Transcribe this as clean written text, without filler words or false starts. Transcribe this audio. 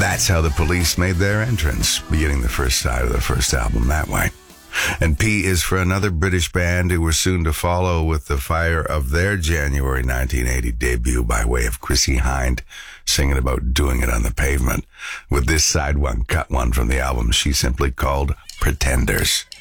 That's how the Police made their entrance, beginning the first side of the first album that way. And P is for another British band who were soon to follow with the fire of their January 1980 debut by way of Chrissie Hynde singing about doing it on the pavement, with this side one cut one from the album she simply called Pretenders.